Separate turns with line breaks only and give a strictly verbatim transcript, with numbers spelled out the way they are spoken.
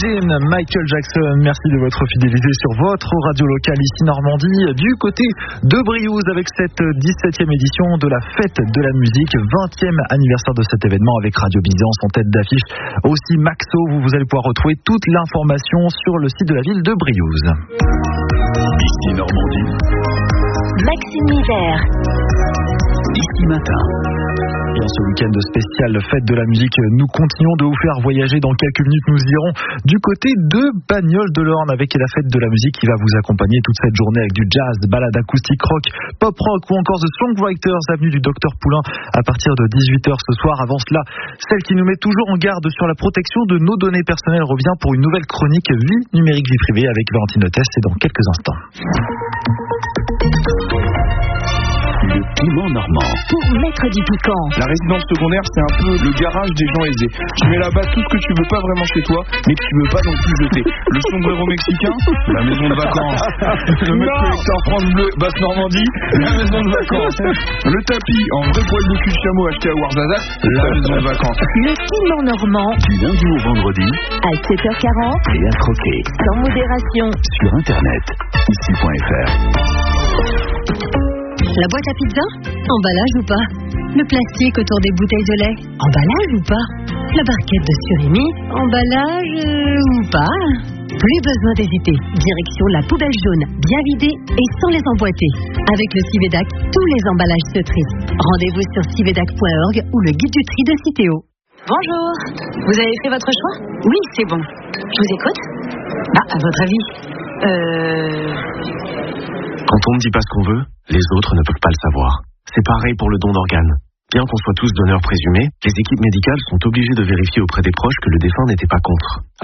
Imagine, Michael Jackson, merci de votre fidélité sur votre radio locale ici Normandie, du côté de Briouze avec cette dix-septième édition de la fête de la musique, vingtième anniversaire de cet événement avec Radio Byzance en tête d'affiche. Aussi Maxo, vous, vous allez pouvoir retrouver toute l'information sur le site de la ville de Briouze.
Ici Normandie.
Maxime Hiver.
Ici Matin.
Et en ce week-end spécial fête de la musique, nous continuons de vous faire voyager. Dans quelques minutes, nous irons du côté de Bagnoles de l'Orne avec la fête de la musique qui va vous accompagner toute cette journée avec du jazz, balade acoustique rock, pop rock ou encore The Songwriters, avenue du Docteur Poulain à partir de dix-huit heures ce soir. Avant cela, celle qui nous met toujours en garde sur la protection de nos données personnelles revient pour une nouvelle chronique Vie numérique, vie privée avec Valentine Hôtesse. C'est dans quelques instants.
Le piment normand.
Pour mettre du piquant.
La résidence secondaire, c'est un peu le garage des gens aisés. Tu mets là-bas tout ce que tu veux pas vraiment chez toi, mais que tu veux pas non plus jeter. Le sombrero mexicain, la maison de vacances. Le mec collecteur France Bleu, Basse Normandie, la maison de vacances. Le tapis en vrai poil de cul de chameau acheté à Warzazat, la maison de vacances.
Le piment normand.
Du lundi au vendredi.
À sept heures quarante.
Et à croquer.
Sans modération.
Sur internet. ici point f r.
La boîte à pizza? Emballage ou pas? Le plastique autour des bouteilles de lait? Emballage ou pas? La barquette de surimi? Emballage euh, ou pas? Plus besoin d'hésiter. Direction la poubelle jaune, bien vidée et sans les emboîter. Avec le Civedac, tous les emballages se trient. Rendez-vous sur civedac point org ou le guide du tri de Citeo.
Bonjour, vous avez fait votre choix? Oui, c'est bon. Je vous écoute. Bah, à votre avis, euh...
Quand on ne dit pas ce qu'on veut, les autres ne peuvent pas le savoir. C'est pareil pour le don d'organes. Bien qu'on soit tous donneurs présumés, les équipes médicales sont obligées de vérifier auprès des proches que le défunt n'était pas contre.